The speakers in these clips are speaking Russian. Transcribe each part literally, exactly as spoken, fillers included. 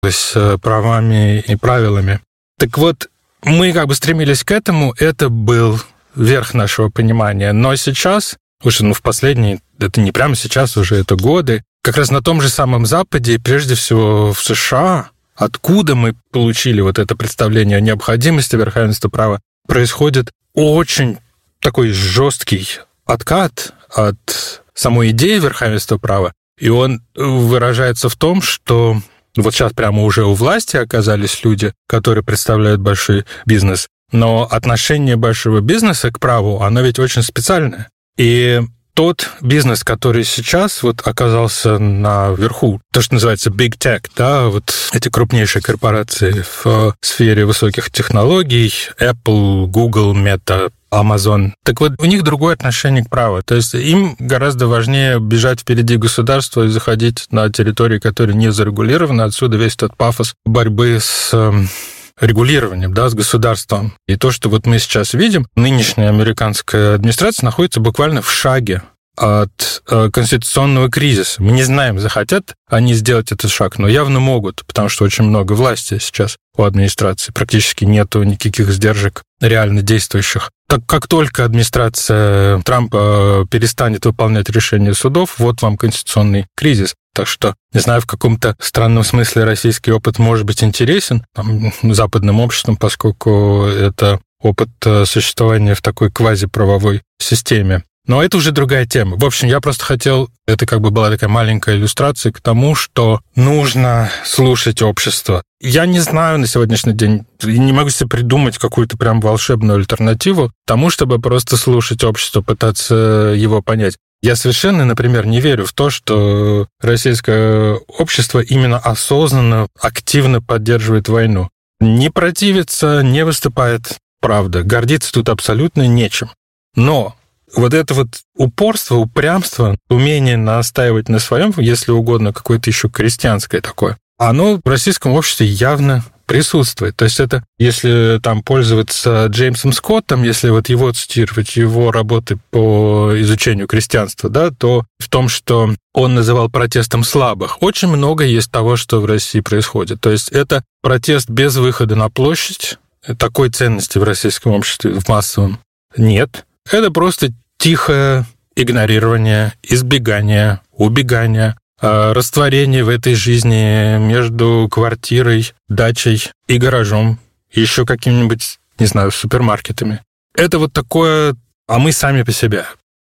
с правами и правилами. Так вот, мы как бы стремились к этому, это был верх нашего понимания. Но сейчас, уже ну, в последние, это не прямо сейчас уже, это годы, как раз на том же самом Западе, прежде всего в США, откуда мы получили вот это представление о необходимости верховенства права, происходит очень такой жесткий откат от самой идеи верховенства права, и он выражается в том, что вот сейчас прямо уже у власти оказались люди, которые представляют большой бизнес, но отношение большого бизнеса к праву, оно ведь очень специальное. И тот бизнес, который сейчас вот оказался наверху, то, что называется Big Tech, да, вот эти крупнейшие корпорации в сфере высоких технологий, Apple, Google, Meta, Amazon. Так вот, у них другое отношение к праву. То есть им гораздо важнее бежать впереди государства и заходить на территории, которые не зарегулированы. Отсюда весь тот пафос борьбы с регулированием, да, с государством. И то, что вот мы сейчас видим, нынешняя американская администрация находится буквально в шаге от конституционного кризиса. Мы не знаем, захотят они сделать этот шаг, но явно могут, потому что очень много власти сейчас у администрации. Практически нету никаких сдержек реально действующих. Так как только администрация Трампа перестанет выполнять решения судов, вот вам конституционный кризис. Так что, не знаю, в каком-то странном смысле российский опыт может быть интересен там, западным обществом, поскольку это опыт существования в такой квазиправовой системе. Но это уже другая тема. В общем, я просто хотел... Это как бы была такая маленькая иллюстрация к тому, что нужно слушать общество. Я не знаю на сегодняшний день, не могу себе придумать какую-то прям волшебную альтернативу тому, чтобы просто слушать общество, пытаться его понять. Я совершенно, например, не верю в то, что российское общество именно осознанно, активно поддерживает войну. Не противится, не выступает, правда. Гордиться тут абсолютно нечем. Но вот это вот упорство, упрямство, умение настаивать на своем, если угодно, какое-то еще крестьянское такое, оно в российском обществе явно присутствует. То есть это, если там пользоваться Джеймсом Скоттом, если вот его цитировать, его работы по изучению крестьянства, да, то в том, что он называл протестом слабых, очень много есть того, что в России происходит. То есть это протест без выхода на площадь. Такой ценности в российском обществе, в массовом, нет. Это просто тихое игнорирование, избегание, убегание, растворение в этой жизни между квартирой, дачей и гаражом, еще какими-нибудь, не знаю, супермаркетами. Это вот такое, а мы сами по себе.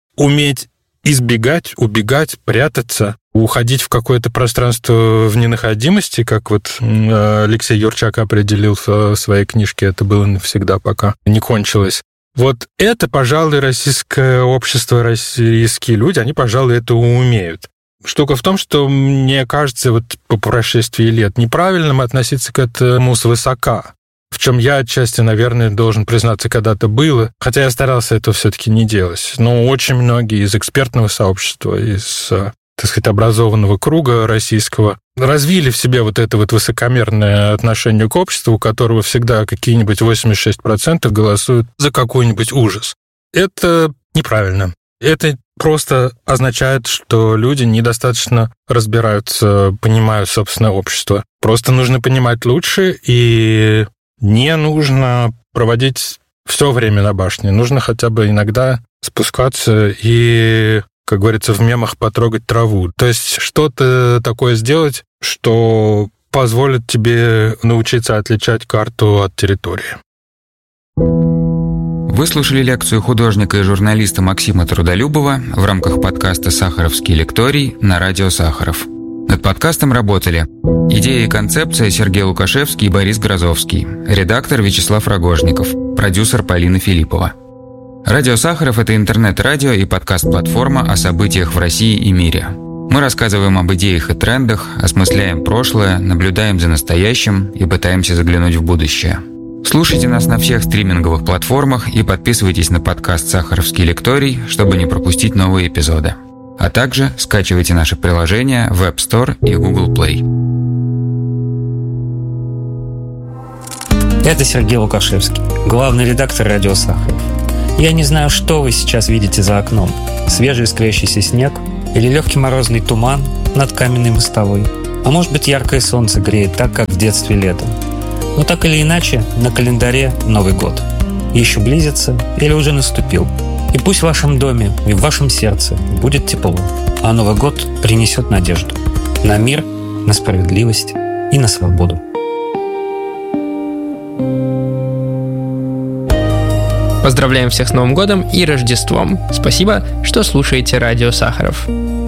Уметь избегать, убегать, прятаться, уходить в какое-то пространство в ненаходимости, как вот Алексей Юрчак определил в своей книжке, это было навсегда, пока не кончилось. Вот это, пожалуй, российское общество, российские люди, они, пожалуй, это умеют. Штука в том, что мне кажется, вот по прошествии лет неправильным относиться к этому свысока, в чем я отчасти, наверное, должен признаться, когда-то было, хотя я старался этого все-таки не делать. Но очень многие из экспертного сообщества, из, так сказать, образованного круга российского развили в себе вот это вот высокомерное отношение к обществу, у которого всегда какие-нибудь восемьдесят шесть процентов голосуют за какой-нибудь ужас. Это неправильно. Это просто означает, что люди недостаточно разбираются, понимают собственное общество. Просто нужно понимать лучше, и не нужно проводить все время на башне. Нужно хотя бы иногда спускаться и, как говорится, в мемах потрогать траву. То есть что-то такое сделать, что позволит тебе научиться отличать карту от территории. Вы слушали лекцию художника и журналиста Максима Трудолюбова в рамках подкаста «Сахаровский лекторий» на радио «Сахаров». Над подкастом работали идея и концепция Сергей Лукашевский и Борис Грозовский, редактор Вячеслав Рогожников, продюсер Полина Филиппова. Радио «Сахаров» — это интернет-радио и подкаст-платформа о событиях в России и мире. Мы рассказываем об идеях и трендах, осмысляем прошлое, наблюдаем за настоящим и пытаемся заглянуть в будущее. Слушайте нас на всех стриминговых платформах и подписывайтесь на подкаст «Сахаровский лекторий», чтобы не пропустить новые эпизоды. А также скачивайте наши приложения в App Store и Google Play. Это Сергей Лукашевский, главный редактор радио «Сахаров». Я не знаю, что вы сейчас видите за окном. Свежий искрящийся снег или легкий морозный туман над каменной мостовой. А может быть, яркое солнце греет так, как в детстве летом. Но так или иначе, на календаре Новый год. Еще близится или уже наступил. И пусть в вашем доме и в вашем сердце будет тепло, а Новый год принесет надежду на мир, на справедливость и на свободу. Поздравляем всех с Новым годом и Рождеством. Спасибо, что слушаете Радио Сахаров.